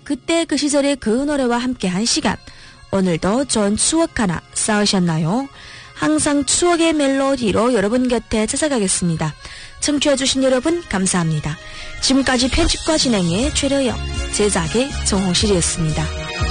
그때 그 시절의 그 노래와 함께한 시간. 오늘도 좋은 추억 하나 쌓으셨나요? 항상 추억의 멜로디로 여러분 곁에 찾아가겠습니다. 청취해주신 여러분 감사합니다. 지금까지 편집과 진행의 최려영, 제작의 정홍실이었습니다.